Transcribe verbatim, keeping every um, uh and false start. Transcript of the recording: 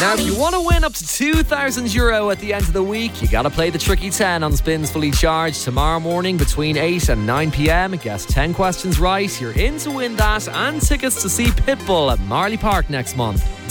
Now, if you want to win up to two thousand euro at the end of the week, you got to play the Tricky ten on Spins Fully Charged tomorrow morning between eight and nine p.m. Guess ten questions right. You're in to win that and tickets to see Pitbull at Marley Park next month.